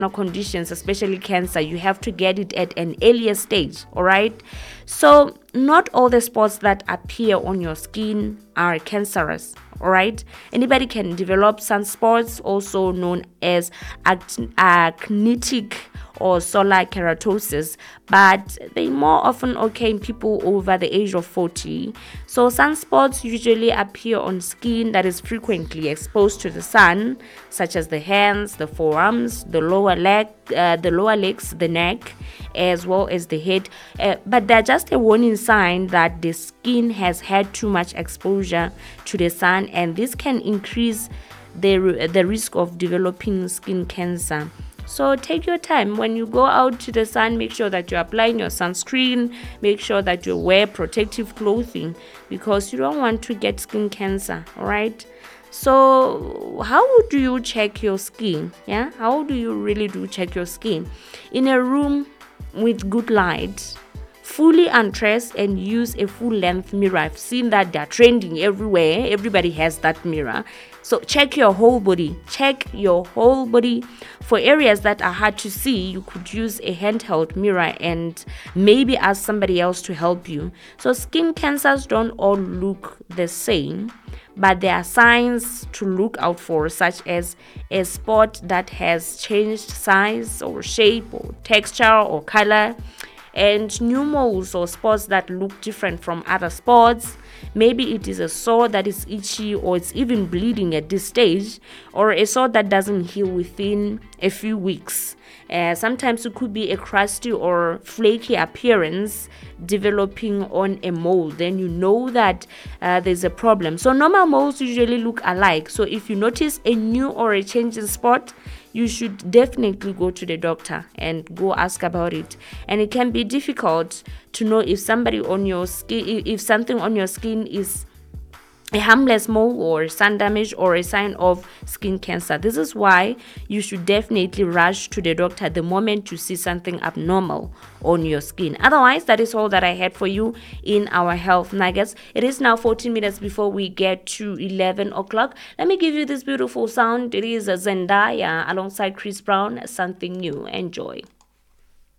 conditions, especially cancer, you have to get it at an earlier stage. All right. So not all the spots that appear on your skin are cancerous. All right. Anybody can develop sunspots, also known as actinic or solar keratosis, but they more often occur in people over the age of 40. So sunspots usually appear on skin that is frequently exposed to the sun, such as the hands, the forearms, the lower legs, the neck, as well as the head. But they're just a warning sign that the skin has had too much exposure to the sun, and this can increase the risk of developing skin cancer. So take your time when you go out to the sun. Make sure that you're applying your sunscreen. Make sure that you wear protective clothing, because you don't want to get skin cancer. All right. So how do you check your skin? Yeah, how do you really do check your skin? In a room with good light, fully undress and use a full length mirror. I've seen that they're trending everywhere. Everybody has that mirror. So check your whole body. Check your whole body. For areas that are hard to see, you could use a handheld mirror and maybe ask somebody else to help you. So skin cancers don't all look the same, but there are signs to look out for, such as a spot that has changed size or shape or texture or color, and new moles or spots that look different from other spots. Maybe it is a sore that is itchy, or it's even bleeding at this stage, or a sore that doesn't heal within a few weeks. Sometimes it could be a crusty or flaky appearance developing on a mole. Then you know that there's a problem. So normal moles usually look alike. So if you notice a new or a changing spot, you should definitely go to the doctor and go ask about it. And it can be difficult to know if something on your skin is a harmless mole or sun damage or a sign of skin cancer. This is why you should definitely rush to the doctor the moment you see something abnormal on your skin. Otherwise, that is all that I had for you in our health nuggets. It is now 14 minutes before we get to 11 o'clock. Let me give you this beautiful sound. It is Zendaya alongside Chris Brown, Something New. Enjoy.